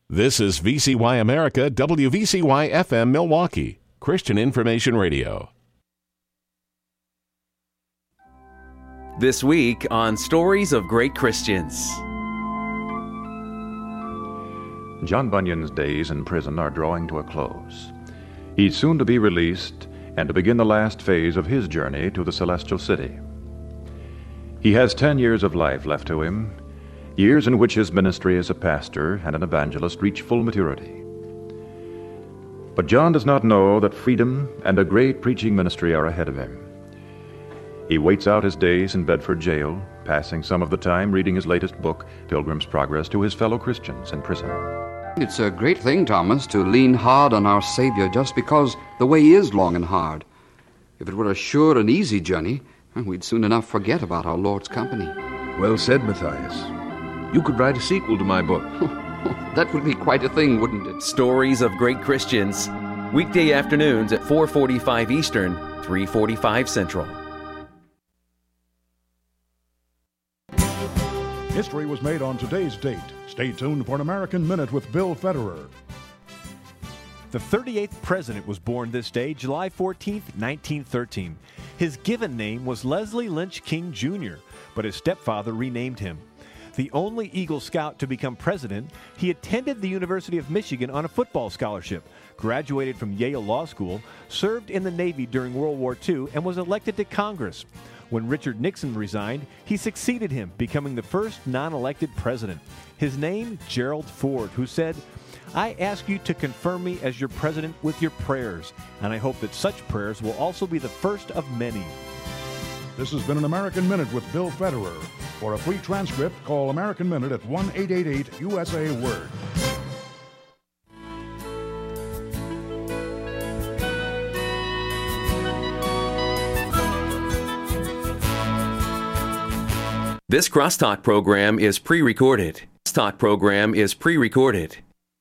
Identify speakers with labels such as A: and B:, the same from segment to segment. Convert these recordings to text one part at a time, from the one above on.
A: This is VCY America, WVCY FM Milwaukee, Christian Information Radio.
B: This week on Stories of Great Christians.
C: John Bunyan's days in prison are drawing to a close. He's soon to be released and to begin the last phase of his journey to the celestial city. He has 10 years of life left to him, years in which his ministry as a pastor and an evangelist reach full maturity. But John does not know that freedom and a great preaching ministry are ahead of him. He waits out his days in Bedford jail, passing some of the time reading his latest book, Pilgrim's Progress, to his fellow Christians in prison.
D: It's a great thing, Thomas, to lean hard on our Savior just because the way is long and hard. If it were a sure and easy journey, we'd soon enough forget about our Lord's company.
E: Well said, Matthias. You could write a sequel to my book.
D: That would be quite a thing, wouldn't it?
B: Stories of Great Christians. Weekday afternoons at 4:45 Eastern, 3:45 Central.
F: History was made on today's date. Stay tuned for an American Minute with Bill Federer.
G: The 38th president was born this day, July 14th, 1913. His given name was Leslie Lynch King, Jr., but his stepfather renamed him. The only Eagle Scout to become president, he attended the University of Michigan on a football scholarship, graduated from Yale Law School, served in the Navy during World War II, and was elected to Congress. When Richard Nixon resigned, he succeeded him, becoming the first non-elected president. His name, Gerald Ford, who said, "I ask you to confirm me as your president with your prayers, and I hope that such prayers will also be the first of many."
F: This has been an American Minute with Bill Federer. For a free transcript, call American Minute at 1-888-USA-WORD.
B: This Crosstalk program is pre-recorded. Crosstalk program is pre-recorded.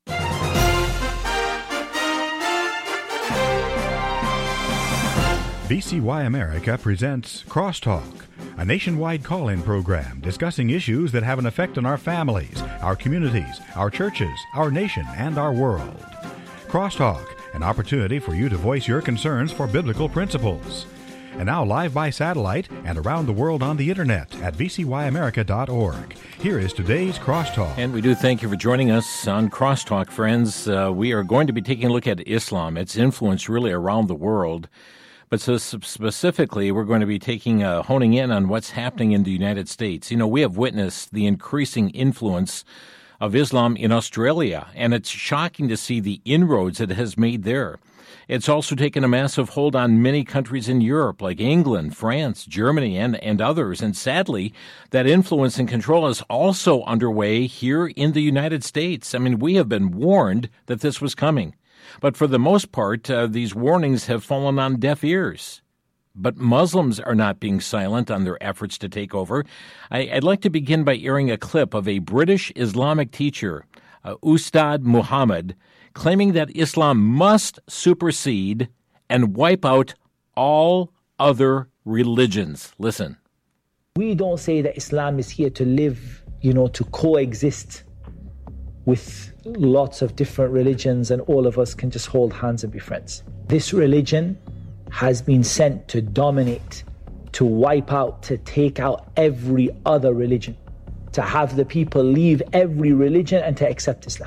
H: VCY America presents Crosstalk, a nationwide call-in program discussing issues that have an effect on our families, our communities, our churches, our nation, and our world. Crosstalk, an opportunity for you to voice your concerns for biblical principles. And now live by satellite and around the world on the internet at vcyamerica.org. Here is today's Crosstalk.
I: And we do thank you for joining us on Crosstalk, friends. We are going to be taking a look at Islam, its influence really around the world. But so specifically, we're going to be honing in on what's happening in the United States. You know, we have witnessed the increasing influence of Islam in Australia, and it's shocking to see the inroads it has made there. It's also taken a massive hold on many countries in Europe, like England, France, Germany, and others. And sadly, that influence and control is also underway here in the United States. I mean, we have been warned that this was coming. But for the most part, these warnings have fallen on deaf ears. But Muslims are not being silent on their efforts to take over. I'd like to begin by airing a clip of a British Islamic teacher, Ustad Muhammad, claiming that Islam must supersede and wipe out all other religions. Listen.
J: We don't say that Islam is here to live, to coexist with lots of different religions and all of us can just hold hands and be friends. This religion has been sent to dominate, to wipe out, to take out every other religion, to have the people leave every religion and to accept Islam.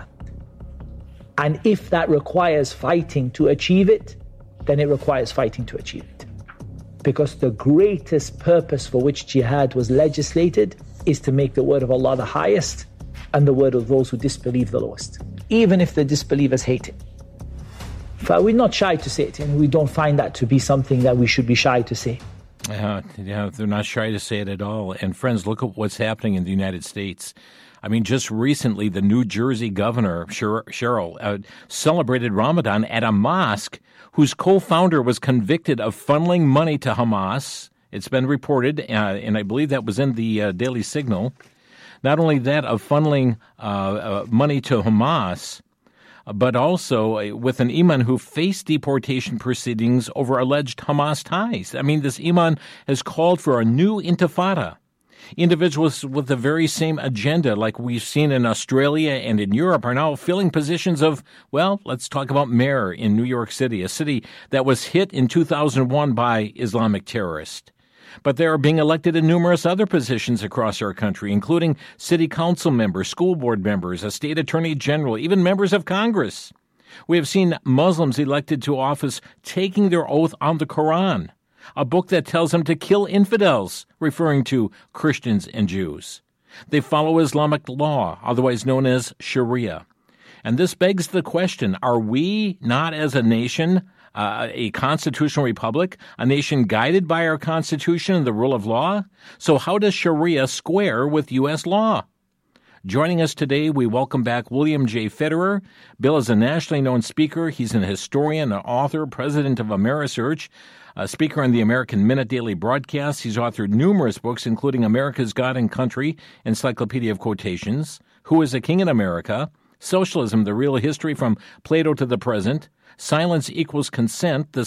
J: And if that requires fighting to achieve it, then it requires fighting to achieve it. Because the greatest purpose for which jihad was legislated is to make the word of Allah the highest and the word of those who disbelieve the lowest, even if the disbelievers hate it. But we're not shy to say it, and we don't find that to be something that we should be shy to say.
I: Yeah, they're not shy to say it at all. And friends, look at what's happening in the United States. I mean, just recently, the New Jersey governor, Cheryl, celebrated Ramadan at a mosque whose co-founder was convicted of funneling money to Hamas. It's been reported, and I believe that was in the Daily Signal. Not only that, of funneling money to Hamas, but also with an imam who faced deportation proceedings over alleged Hamas ties. I mean, this imam has called for a new intifada. Individuals with the very same agenda, like we've seen in Australia and in Europe, are now filling positions of, well, let's talk about mayor in New York City, a city that was hit in 2001 by Islamic terrorists. But they are being elected in numerous other positions across our country, including city council members, school board members, a state attorney general, even members of Congress. We have seen Muslims elected to office taking their oath on the Quran, a book that tells them to kill infidels, referring to Christians and Jews. They follow Islamic law, otherwise known as Sharia. And this begs the question, are we not as a nation, a constitutional republic, a nation guided by our Constitution and the rule of law? So how does Sharia square with U.S. law? Joining us today, we welcome back William J. Federer. Bill is a nationally known speaker. He's an historian, an author, president of Amerisearch, a speaker on the American Minute Daily broadcast. He's authored numerous books, including America's God and Country, Encyclopedia of Quotations, Who is a King in America, Socialism, The Real History from Plato to the Present, Silence Equals Consent, The